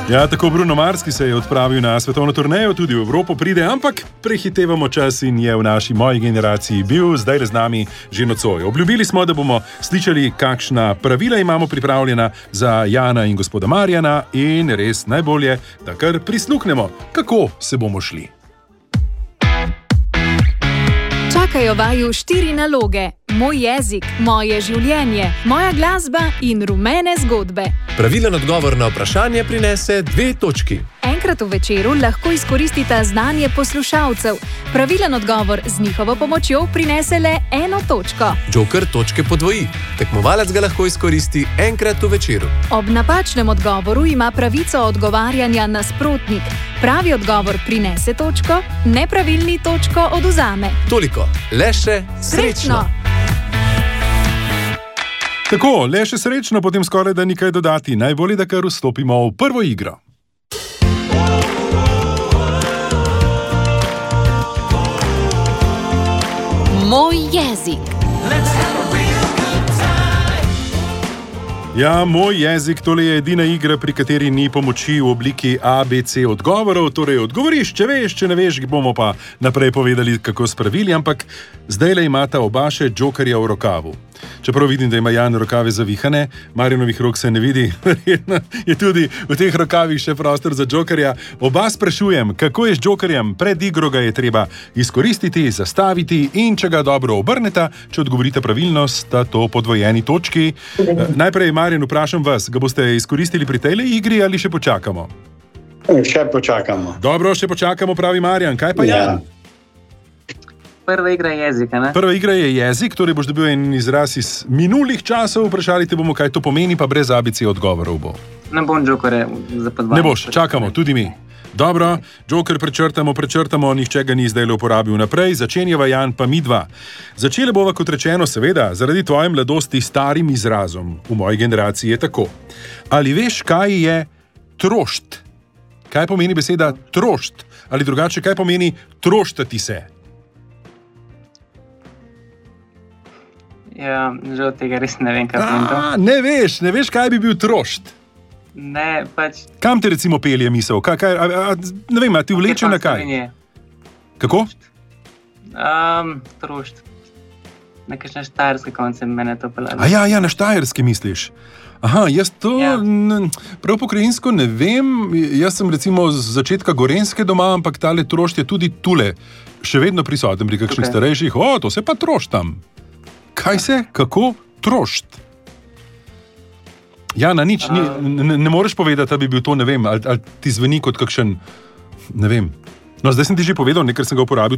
Ja, tako Bruno Mars, ki se je odpravil na svetovno turnejo, tudi v Evropo pride, ampak prehitevamo čas in je v naši moji generaciji bil zdaj z nami že nocoj. Obljubili smo, da bomo slišali, kakšna pravila imamo pripravljena za Jana in gospoda Marjana in res najbolje, da kar prisluhnemo, kako se bomo šli. Čakajo vaju 4 naloge. Moj jezik, moje življenje, moja glasba in rumene zgodbe. Pravilen odgovor na vprašanje prinese 2 točki. Enkrat v večeru lahko izkoristita znanje poslušalcev. Pravilen odgovor z njihovo pomočjo prinese le 1 točko. Joker točke podvoji. Tekmovalec ga lahko izkoristi enkrat v večeru. Ob napačnem odgovoru ima pravico odgovarjanja nasprotnik. Pravi odgovor prinese točko, nepravilni točko odvzame. Toliko. Le še srečno! Tako, le še srečno, potem skoraj da nikaj dodati. Najbolje, da kar vstopimo v prvo igro. Moj jezik. Ja, moj jezik, tole je edina igra, pri kateri ni pomoči v obliki ABC odgovorov, torej odgovoriš, če veš, če ne veš, bomo pa naprej povedali, kako s pravili, ampak zdajle imata oba še jokerja v rokavu. Čeprav vidim, da ima Jan rokave zavihane, Marjanovih rok se ne vidi, verjetno je tudi v teh rokavih še prostor za jokerja. Oba sprašujem, kako je z jokerjem, pred igro ga je treba izkoristiti, zastaviti in če ga dobro obrneta, če odgovorite pravilno, sta to podvojeni točki. Najprej, Marjan, vprašam vas, ga boste izkoristili pri tej igri ali še počakamo? Še počakamo. Dobro, še počakamo, pravi Marjan. Kaj pa Jan? Prva igra je jezik, ne? Prva igra je jezik, torej boš dobil en izraz iz minulih časov, vprašali te bomo, kaj to pomeni, pa brez ABC odgovorov bo. Ne bom jokere za podvajanje. Ne boš, čakamo, tudi mi. Dobro, joker prečrtamo, nihče ga ni zdaj uporabil naprej, začenjava Jan pa mi dva. Začeli bova, kot rečeno, seveda, zaradi tvoje mladosti starim izrazom. V moji generaciji je tako. Ali veš, kaj je trošt? Kaj pomeni beseda trošt? Ali drugače, kaj pomeni troštati se? Ja, žal tega res ne vem, kaj pomeni to. Ne veš, kaj bi bil trošt? Ne, pač... Kam te recimo pelje misel? Ne vem, a ti vleče na kaj? Kako? Trošt. Nekaj na štajerski konce mene to pelalo. Ja, na štajerski misliš. Aha, jaz to prav pokrajinsko ne vem. Jaz sem recimo z začetka Gorenjske doma, ampak tale trošt je tudi tule. Še vedno prisoten pri kakšnih starejših. To se pa troštam. Kaj se? Kako? Trošt. Jana, nič, ne moreš povedati, da bi bil to, ne vem, ali ti zveni kot kakšen, ne vem. No, zdaj sem ti že povedal, ker sem ga uporabil